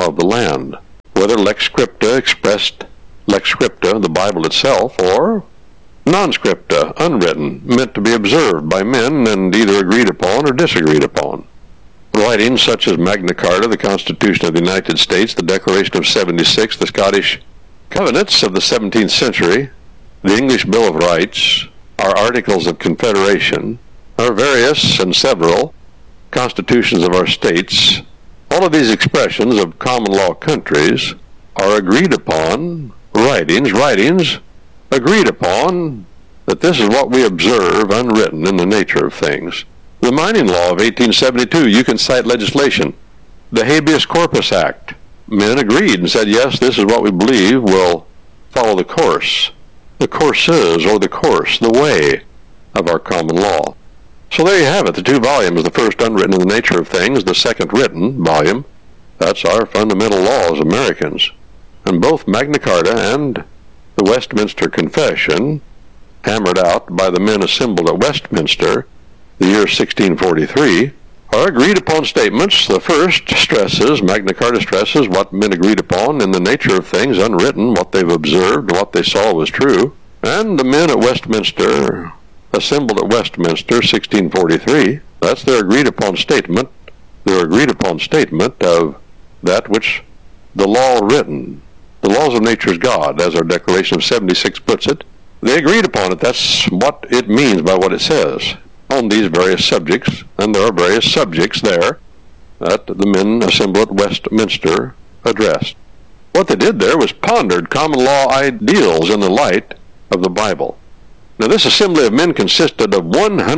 law of the land, whether lex scripta expressed lex scripta, the Bible itself, or non scripta, unwritten, meant to be observed by men and either agreed upon or disagreed upon. Writings such as Magna Carta, the Constitution of the United States, the Declaration of '76, the Scottish Covenants of the 17th century, the English Bill of Rights, our Articles of Confederation, our various and several constitutions of our states, all of these expressions of common law countries are agreed upon writings agreed upon that this is what we observe unwritten in the nature of things. The Mining Law of 1872, you can cite legislation. The Habeas Corpus Act, men agreed and said, yes, this is what we believe will follow the course. The courses, or the course, the way of our common law. So there you have it, the two volumes, the first unwritten in the nature of things, the second written volume. That's our fundamental law as Americans. And both Magna Carta and the Westminster Confession, hammered out by the men assembled at Westminster, the year 1643, are agreed upon statements. The first stresses, Magna Carta stresses, what men agreed upon in the nature of things, unwritten, what they've observed, what they saw was true. And the men at Westminster, assembled at Westminster, 1643, that's their agreed upon statement, of that which the law written, the laws of nature's God, as our Declaration of 76 puts it. They agreed upon it. That's what it means by what it says on these various subjects, and there are various subjects there that the men assembled at Westminster addressed. What they did there was pondered common law ideals in the light of the Bible. Now, this assembly of men consisted of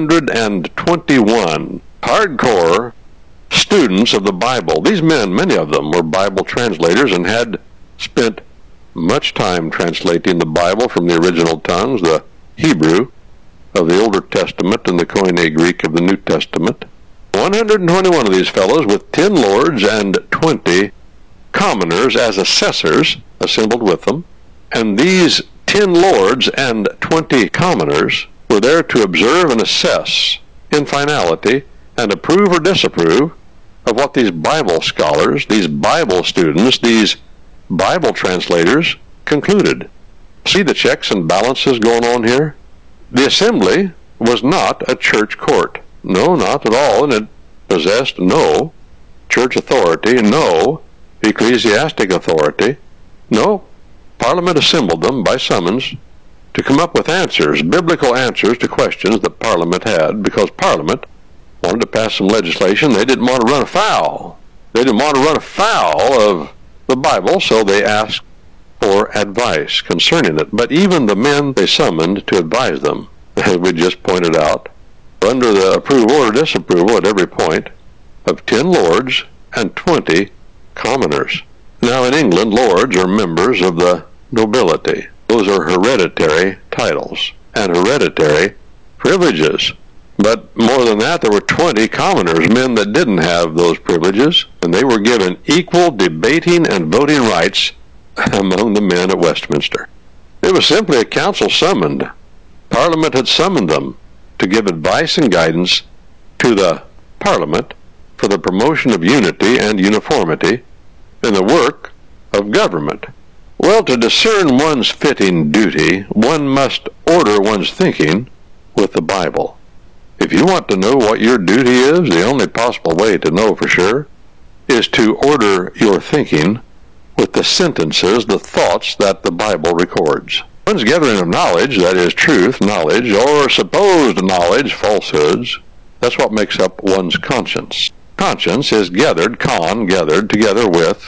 121 hardcore students of the Bible. These men, many of them, were Bible translators and had spent much time translating the Bible from the original tongues, the Hebrew of the Older Testament and the Koine Greek of the New Testament. 121 of these fellows, with 10 lords and 20 commoners as assessors, assembled with them, and these 10 lords and 20 commoners were there to observe and assess in finality and approve or disapprove of what these Bible scholars, these Bible students, these Bible translators concluded. See the checks and balances going on here? The assembly was not a church court. No, not at all, and it possessed no church authority, no ecclesiastic authority. No, Parliament assembled them by summons to come up with answers, biblical answers to questions that Parliament had, because Parliament wanted to pass some legislation. They didn't want to run afoul. They didn't want to run afoul of the Bible, so they asked for advice concerning it. But even the men they summoned to advise them, as we just pointed out, were under the approval or disapproval at every point of 10 lords and 20 commoners. Now in England, lords are members of the nobility. Those are hereditary titles and hereditary privileges. But more than that, there were 20 commoners, men that didn't have those privileges, and they were given equal debating and voting rights among the men at Westminster. It was simply a council summoned. Parliament had summoned them to give advice and guidance to the Parliament for the promotion of unity and uniformity in the work of government. Well, to discern one's fitting duty, one must order one's thinking with the Bible. If you want to know what your duty is, the only possible way to know for sure is to order your thinking with the sentences, the thoughts that the Bible records. One's gathering of knowledge, that is truth, knowledge, or supposed knowledge, falsehoods, that's what makes up one's conscience. Conscience is gathered together with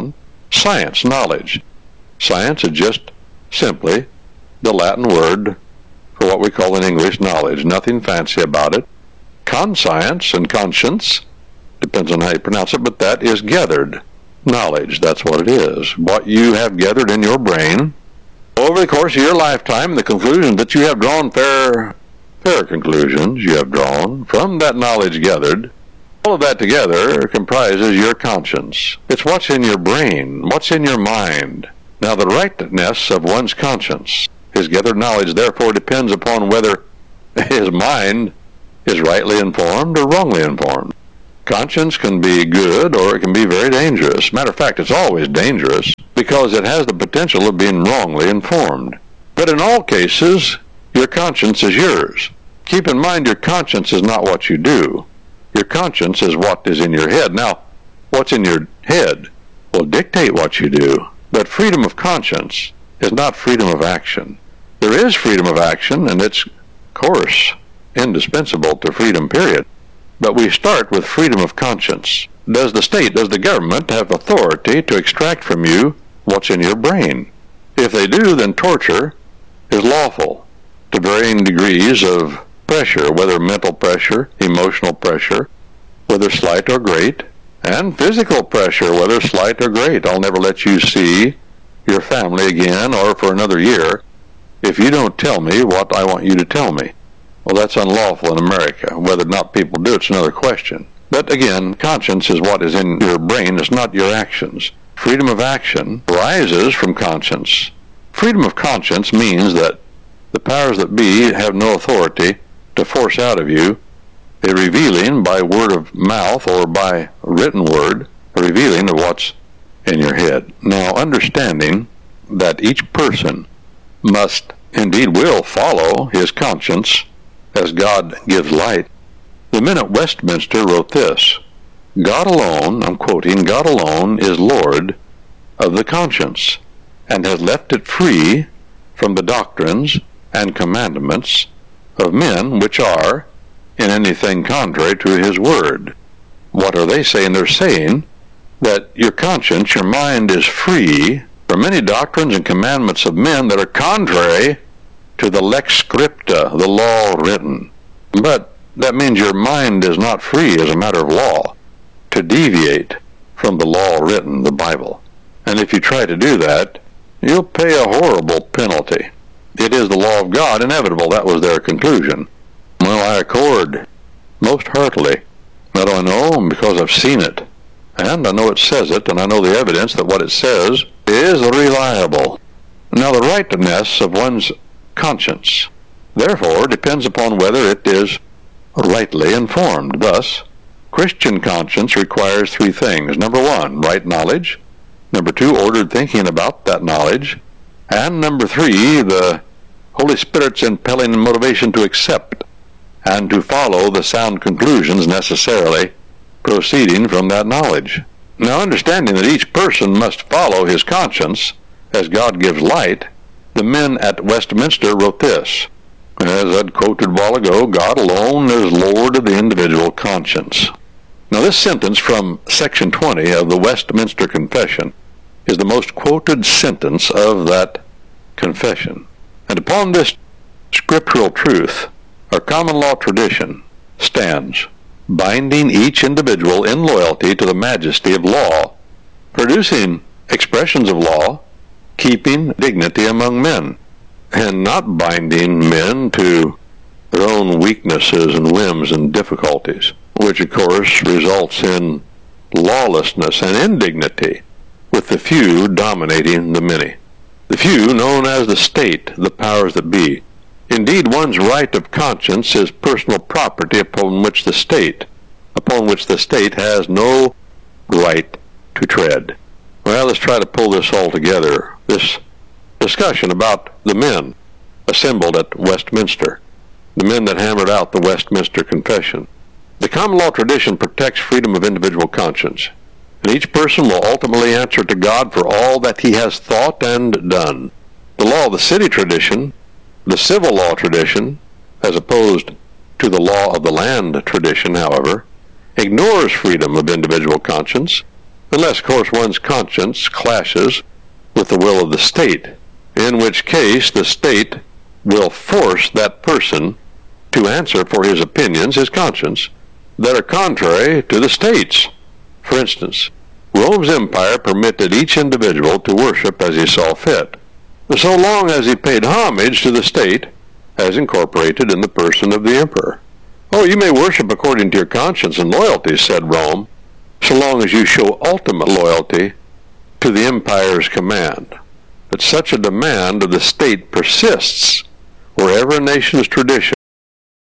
science, knowledge. Science is just simply the Latin word for what we call in English knowledge. Nothing fancy about it. Conscience and conscience, depends on how you pronounce it, but that is gathered knowledge. That's what it is. What you have gathered in your brain over the course of your lifetime, the conclusions that you have drawn, fair conclusions you have drawn from that knowledge gathered, all of that together comprises your conscience. It's what's in your brain, what's in your mind. Now, the rightness of one's conscience, his gathered knowledge, therefore depends upon whether his mind is rightly informed or wrongly informed. Conscience can be good or it can be very dangerous. Matter of fact, it's always dangerous because it has the potential of being wrongly informed. But in all cases, your conscience is yours. Keep in mind your conscience is not what you do. Your conscience is what is in your head. Now, what's in your head will dictate what you do. But freedom of conscience is not freedom of action. There is freedom of action, and it's, of course, indispensable to freedom, period. But we start with freedom of conscience. Does the government have authority to extract from you what's in your brain? If they do, then torture is lawful to varying degrees of pressure, whether mental pressure, emotional pressure, whether slight or great, and physical pressure, whether slight or great. I'll never let you see your family again or for another year if you don't tell me what I want you to tell me. Well, that's unlawful in America. Whether or not people do it's another question. But again, conscience is what is in your brain, it's not your actions. Freedom of action arises from conscience. Freedom of conscience means that the powers that be have no authority to force out of you a revealing by word of mouth or by written word, a revealing of what's in your head. Now, understanding that each person must, indeed will, follow his conscience as God gives light, the men at Westminster wrote this: God alone, I'm quoting, God alone is Lord of the conscience, and has left it free from the doctrines and commandments of men which are in anything contrary to his word. What are they saying? They're saying that your conscience, your mind, is free from any doctrines and commandments of men that are contrary to the lex scripta, the law written. But that means your mind is not free as a matter of law to deviate from the law written, the Bible. And if you try to do that, you'll pay a horrible penalty. It is the law of God, inevitable. That was their conclusion. Well, I accord most heartily. How do I know? Because I've seen it. And I know it says it, and I know the evidence that what it says is reliable. Now, the rightness of one's conscience, therefore, depends upon whether it is rightly informed. Thus, Christian conscience requires three things. Number one, right knowledge. Number two, ordered thinking about that knowledge. And number three, the Holy Spirit's impelling motivation to accept and to follow the sound conclusions necessarily proceeding from that knowledge. Now, understanding that each person must follow his conscience as God gives light, the men at Westminster wrote this: as I'd quoted a while ago, God alone is Lord of the individual conscience. Now, this sentence from section 20 of the Westminster Confession is the most quoted sentence of that confession. And upon this scriptural truth, our common law tradition stands, binding each individual in loyalty to the majesty of law, producing expressions of law, keeping dignity among men, and not binding men to their own weaknesses and whims and difficulties, which of course results in lawlessness and indignity, with the few dominating the many. The few, known as the state, the powers that be. Indeed, one's right of conscience is personal property upon which the state has no right to tread. Well, let's try to pull this all together. This discussion about the men assembled at Westminster, the men that hammered out the Westminster Confession. The common law tradition protects freedom of individual conscience, and each person will ultimately answer to God for all that he has thought and done. The law of the city tradition, the civil law tradition, as opposed to the law of the land tradition, however, ignores freedom of individual conscience, unless, of course, one's conscience clashes with the will of the state, in which case the state will force that person to answer for his opinions, his conscience, that are contrary to the state's. For instance, Rome's empire permitted each individual to worship as he saw fit, so long as he paid homage to the state as incorporated in the person of the emperor. Oh, you may worship according to your conscience and loyalty, said Rome, so long as you show ultimate loyalty to the empire's command. But such a demand of the state persists wherever a nation's tradition